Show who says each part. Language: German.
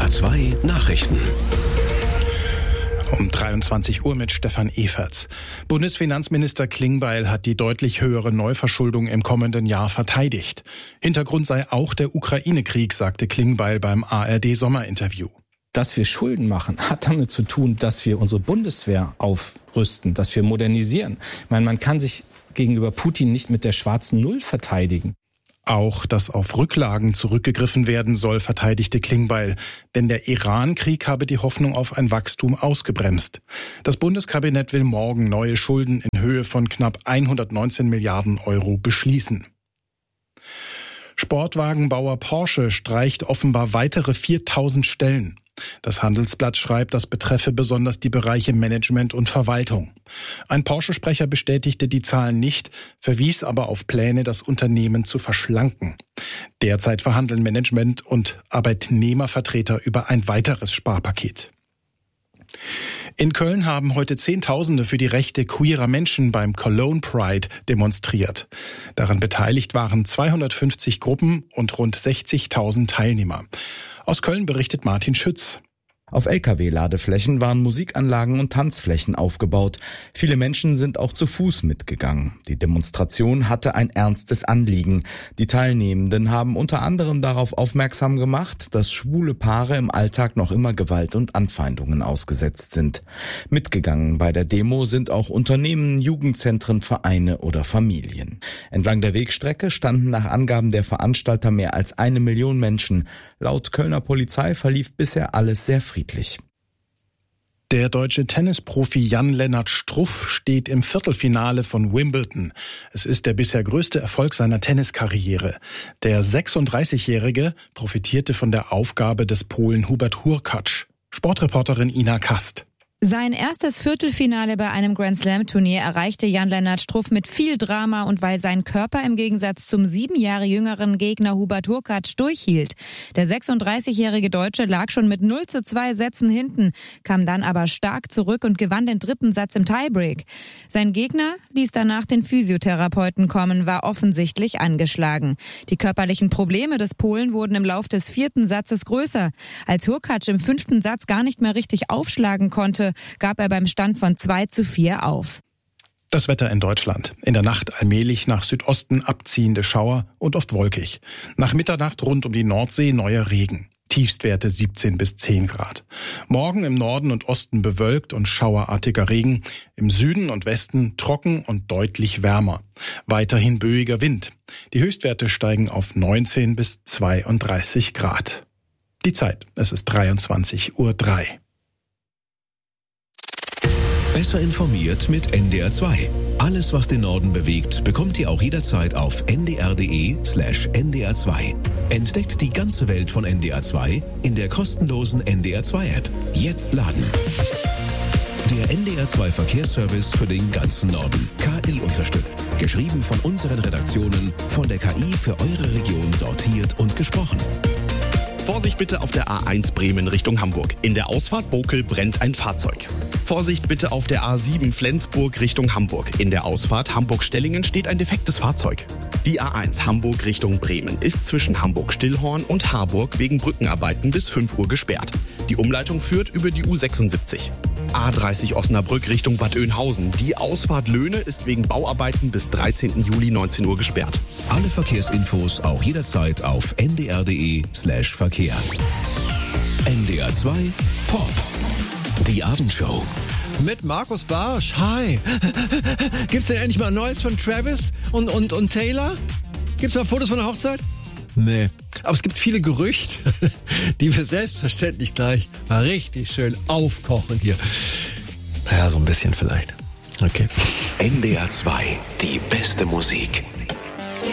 Speaker 1: NDR 2 Nachrichten.
Speaker 2: Um 23 Uhr mit Stefan Eferts. Bundesfinanzminister Klingbeil hat die deutlich höhere Neuverschuldung im kommenden Jahr verteidigt. Hintergrund sei auch der Ukraine-Krieg, sagte Klingbeil beim ARD-Sommerinterview.
Speaker 3: Dass wir Schulden machen, hat damit zu tun, dass wir unsere Bundeswehr aufrüsten, dass wir modernisieren. Ich meine, man kann sich gegenüber Putin nicht mit der schwarzen Null verteidigen.
Speaker 2: Auch, dass auf Rücklagen zurückgegriffen werden soll, verteidigte Klingbeil. Denn der Iran-Krieg habe die Hoffnung auf ein Wachstum ausgebremst. Das Bundeskabinett will morgen neue Schulden in Höhe von knapp 119 Milliarden Euro beschließen. Sportwagenbauer Porsche streicht offenbar weitere 4.000 Stellen. Das Handelsblatt schreibt, das betreffe besonders die Bereiche Management und Verwaltung. Ein Porsche-Sprecher bestätigte die Zahlen nicht, verwies aber auf Pläne, das Unternehmen zu verschlanken. Derzeit verhandeln Management und Arbeitnehmervertreter über ein weiteres Sparpaket. In Köln haben heute Zehntausende für die Rechte queerer Menschen beim Cologne Pride demonstriert. Daran beteiligt waren 250 Gruppen und rund 60.000 Teilnehmer. Aus Köln berichtet Martin Schütz.
Speaker 4: Auf Lkw-Ladeflächen waren Musikanlagen und Tanzflächen aufgebaut. Viele Menschen sind auch zu Fuß mitgegangen. Die Demonstration hatte ein ernstes Anliegen. Die Teilnehmenden haben unter anderem darauf aufmerksam gemacht, dass schwule Paare im Alltag noch immer Gewalt und Anfeindungen ausgesetzt sind. Mitgegangen bei der Demo sind auch Unternehmen, Jugendzentren, Vereine oder Familien. Entlang der Wegstrecke standen nach Angaben der Veranstalter mehr als 1 Million Menschen. Laut Kölner Polizei verlief bisher alles sehr friedlich.
Speaker 2: Der deutsche Tennisprofi Jan-Lennart Struff steht im Viertelfinale von Wimbledon. Es ist der bisher größte Erfolg seiner Tenniskarriere. Der 36-Jährige profitierte von der Aufgabe des Polen Hubert Hurkacz. Sportreporterin Ina Kast.
Speaker 5: Sein erstes Viertelfinale bei einem Grand-Slam-Turnier erreichte Jan-Lennart Struff mit viel Drama und weil sein Körper im Gegensatz zum 7 Jahre jüngeren Gegner Hubert Hurkacz durchhielt. Der 36-jährige Deutsche lag schon mit 0:2 Sätzen hinten, kam dann aber stark zurück und gewann den 3. Satz im Tiebreak. Sein Gegner ließ danach den Physiotherapeuten kommen, war offensichtlich angeschlagen. Die körperlichen Probleme des Polen wurden im Lauf des 4. Satzes größer. Als Hurkacz im 5. Satz gar nicht mehr richtig aufschlagen konnte, gab er beim Stand von 2:4 auf.
Speaker 2: Das Wetter in Deutschland. In der Nacht allmählich nach Südosten abziehende Schauer und oft wolkig. Nach Mitternacht rund um die Nordsee neuer Regen. Tiefstwerte 17 bis 10 Grad. Morgen im Norden und Osten bewölkt und schauerartiger Regen. Im Süden und Westen trocken und deutlich wärmer. Weiterhin böiger Wind. Die Höchstwerte steigen auf 19 bis 32 Grad. Die Zeit, es ist 23:03 Uhr.
Speaker 1: Besser informiert mit NDR 2. Alles, was den Norden bewegt, bekommt ihr auch jederzeit auf ndr.de/NDR 2. Entdeckt die ganze Welt von NDR 2 in der kostenlosen NDR 2 App. Jetzt laden. Der NDR 2 Verkehrsservice für den ganzen Norden. KI unterstützt. Geschrieben von unseren Redaktionen, von der KI für eure Region sortiert und gesprochen.
Speaker 6: Vorsicht bitte auf der A1 Bremen Richtung Hamburg. In der Ausfahrt Bokel brennt ein Fahrzeug. Vorsicht bitte auf der A7 Flensburg Richtung Hamburg. In der Ausfahrt Hamburg-Stellingen steht ein defektes Fahrzeug. Die A1 Hamburg Richtung Bremen ist zwischen Hamburg-Stillhorn und Harburg wegen Brückenarbeiten bis 5 Uhr gesperrt. Die Umleitung führt über die U76. A30 Osnabrück Richtung Bad Oeynhausen. Die Ausfahrt Löhne ist wegen Bauarbeiten bis 13. Juli 19 Uhr gesperrt.
Speaker 1: Alle Verkehrsinfos auch jederzeit auf ndr.de/Verkehr. NDR 2 Pop. Die Abendshow.
Speaker 7: Mit Markus Barsch. Hi. Gibt's denn endlich mal Neues von Travis und Taylor? Gibt's mal Fotos von der Hochzeit? Nee. Aber es gibt viele Gerüchte, die wir selbstverständlich gleich mal richtig schön aufkochen hier. Naja, so ein bisschen vielleicht. Okay.
Speaker 1: NDR 2, die beste Musik.